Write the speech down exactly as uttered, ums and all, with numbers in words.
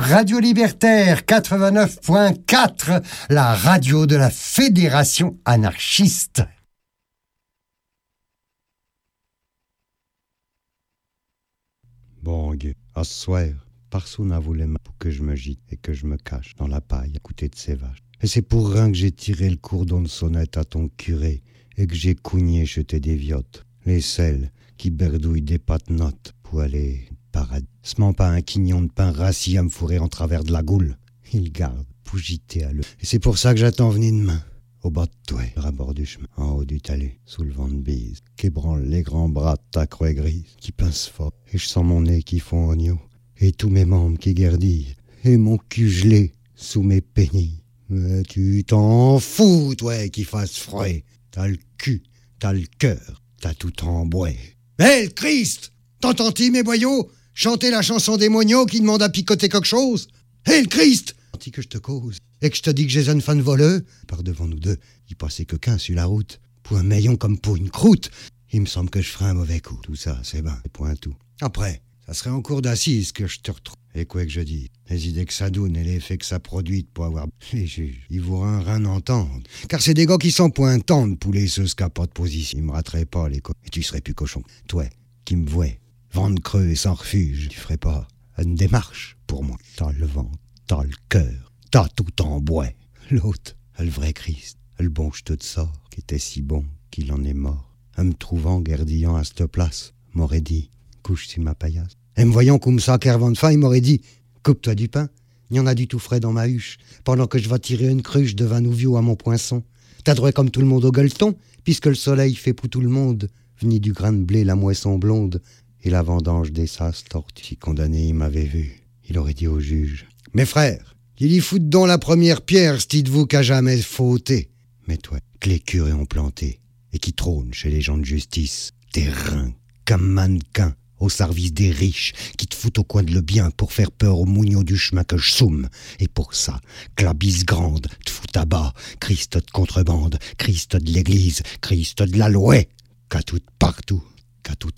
Radio Libertaire quatre-vingt-neuf point quatre, la radio de la Fédération anarchiste. Bon, Dieu, à ce soir, personne n'a voulu pour que je me gîte et que je me cache dans la paille à côté de ces vaches. Et c'est pour rien que j'ai tiré le cordon de sonnette à ton curé et que j'ai cougné jeter des viottes, les selles qui berdouillent des pattes notes pour aller paradis. Ce ment pas un quignon de pain rassis à me fourrer en travers de la goule. Il garde pour gîter à l'eau. Et c'est pour ça que j'attends venir demain, au bas de toi, à bord du chemin, en haut du talus, sous le vent de bise, qu'ébranle les grands bras de ta croix grise, qui pince fort, et je sens mon nez qui fond oignon, et tous mes membres qui guerdillent, et mon cul gelé sous mes pénis. Mais tu t'en fous, toi, qu'il fasse froid. T'as le cul, t'as le cœur, t'as tout en bois. Hé, le Christ! T'entends-tu, mes boyaux, chanter la chanson des moignons qui demandent à picoter quelque chose? Hé, le Christ! Tandis que je te cause, et que je te dis que j'ai une fan voleux, par devant nous deux, il passait que qu'un sur la route, pour un maillon comme pour une croûte. Il me semble que je ferai un mauvais coup. Tout ça, c'est ben, c'est point tout. Après, ça serait en cours d'assises que je te retrouve. Et quoi que je dis, les idées que ça donne et l'effet que ça produit pour avoir les juges, ils voudraient rien entendre. Car c'est des gars qui sont pointants de poulet ceux qui n'ont pas de position. Ils me rateraient pas, les co... Et tu serais plus cochon. Toi, qui me vois, ventre creux et sans refuge, tu ferais pas une démarche pour moi. T'as le ventre, t'as le cœur, t'as tout en bois. L'autre, le vrai Christ, le bon je te sors, qui était si bon qu'il en est mort. En me trouvant guerdillant à cette place, m'aurait dit, couche sur ma paillasse. Et me voyant comme ça, qu'ervant de faim, il m'aurait dit, coupe-toi du pain, il y en a du tout frais dans ma huche, pendant que je vais tirer une cruche de vin nouveau à mon poinçon. T'as droit comme tout le monde au gueuleton, puisque le soleil fait pour tout le monde, venu du grain de blé la moisson blonde, et la vendange des sas tortues. Si condamné, il m'avait vu, il aurait dit au juge, mes frères, il y fout donc la première pierre, c'ti de vous qu'a jamais fauté. Mais toi, que les curés ont planté, et qui trône chez les gens de justice, t'es reins comme mannequin, au service des riches, qui te foutent au coin de le bien pour faire peur aux mougnots du chemin que je soume. Et pour ça, que la bise grande te fout à bas, Christ de contrebande, Christ de l'église, Christ de la loi, qu'a tout partout, qu'a tout